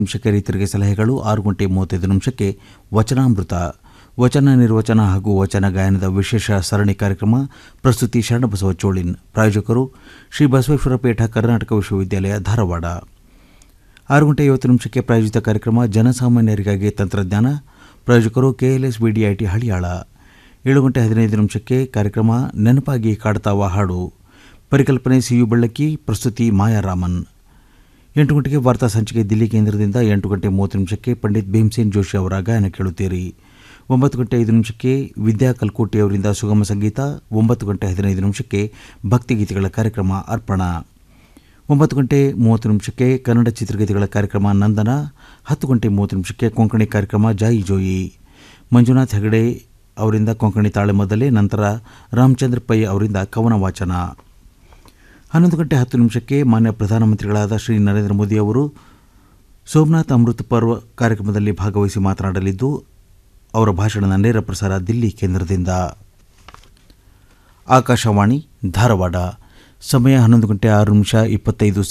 ನಿಮಿಷಕ್ಕೆ ರೈತರಿಗೆ ಸಲಹೆಗಳು. 6:35 ವಚನಾಮೃತ, ವಚನ ನಿರ್ವಚನ ಹಾಗೂ ವಚನ ಗಾಯನದ ವಿಶೇಷ ಸರಣಿ ಕಾರ್ಯಕ್ರಮ. ಪ್ರಸ್ತುತಿ ಶರಣಬಸವ ಚೋಳಿನ್. ಪ್ರಾಯೋಜಕರು ಶ್ರೀ ಬಸವೇಶ್ವರ ಪೀಠ, ಕರ್ನಾಟಕ ವಿಶ್ವವಿದ್ಯಾಲಯ, ಧಾರವಾಡ. 6:50 ಪ್ರಾಯೋಜಿತ ಕಾರ್ಯಕ್ರಮ ಜನಸಾಮಾನ್ಯರಿಗಾಗಿ ತಂತ್ರಜ್ಞಾನ. ಪ್ರಾಯೋಜಕರು KLS BDIT ಹಳಿಯಾಳ. 7:15 ಕಾರ್ಯಕ್ರಮ ನೆನಪಾಗಿ ಕಾಡ್ತಾವ ಹಾಡು. ಪರಿಕಲ್ಪನೆ CU ಬೆಳ್ಳಕ್ಕಿ. ಪ್ರಸ್ತುತಿ ಮಾಯಾರಾಮನ್. 8 ಗಂಟೆಗೆ ವಾರ್ತಾ ಸಂಚಿಕೆ ದಿಲ್ಲಿ ಕೇಂದ್ರದಿಂದ. 8:30 ಪಂಡಿತ್ ಭೀಮ್ಸೇನ್ ಜೋಶಿ ಅವರ ಗಾಯನ ಕೇಳುತ್ತೀರಿ. 9:05 ವಿದ್ಯಾ ಕಲ್ಕೋಟಿ ಅವರಿಂದ ಸುಗಮ ಸಂಗೀತ. 9:15 ಭಕ್ತಿಗೀತೆಗಳ ಕಾರ್ಯಕ್ರಮ ಅರ್ಪಣಾ. 9:30 ಕನ್ನಡ ಚಿತ್ರಗೀತೆಗಳ ಕಾರ್ಯಕ್ರಮ ನಂದನ. 10:30 ಕೊಂಕಣಿ ಕಾರ್ಯಕ್ರಮ ಜಾಯಿ ಜೋಯಿ. ಮಂಜುನಾಥ್ ಹೆಗಡೆ ಅವರಿಂದ ಕೊಂಕಣಿ ತಾಳೆ ಮೊದಲೇ, ನಂತರ ರಾಮಚಂದ್ರ ಪೈ ಅವರಿಂದ ಕವನ ವಾಚನ. 11:10 ಮಾನ್ಯ ಪ್ರಧಾನಮಂತ್ರಿಗಳಾದ ಶ್ರೀ ನರೇಂದ್ರ ಮೋದಿ ಅವರು ಸೋಮನಾಥ್ ಅಮೃತ್ ಪರ್ವ ಕಾರ್ಯಕ್ರಮದಲ್ಲಿ ಭಾಗವಹಿಸಿ ಮಾತನಾಡಲಿದ್ದು, ಅವರ ಭಾಷಣದ ನೇರ ಪ್ರಸಾರ ದಿಲ್ಲಿ ಕೇಂದ್ರದಿಂದ. ಆಕಾಶವಾಣಿ ಧಾರವಾಡ. ಸಮಯ 11:06:25.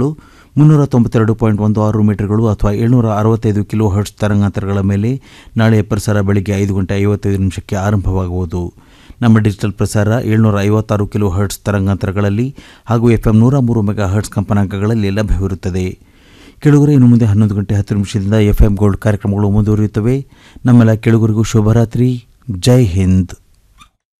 392.16 ಮೀಟರ್ಗಳು ಅಥವಾ 765 ಕಿಲೋ ಹರ್ಟ್ಸ್ ತರಂಗಾಂತರಗಳ ಮೇಲೆ ನಾಳೆಯ ಪ್ರಸಾರ ಬೆಳಗ್ಗೆ 5:55 ಆರಂಭವಾಗುವುದು. ನಮ್ಮ ಡಿಜಿಟಲ್ ಪ್ರಸಾರ 756 ಕಿಲೋ ಹರ್ಟ್ಸ್ ತರಂಗಾಂತರಗಳಲ್ಲಿ ಹಾಗೂ FM 103 ಮೆಗಾ ಹರ್ಟ್ಸ್ ಕಂಪನಾಂಕಗಳಲ್ಲಿ ಲಭ್ಯವಿರುತ್ತದೆ. ಕೆಳಗರೆ ಇನ್ನು ಮುಂದೆ 11:10 FM ಗೋಲ್ಡ್ ಕಾರ್ಯಕ್ರಮಗಳು ಮುಂದುವರಿಯುತ್ತವೆ. ನಮ್ಮೆಲ್ಲ ಕೆಳಗರಿಗೂ ಶುಭರಾತ್ರಿ. ಜೈ ಹಿಂದ್.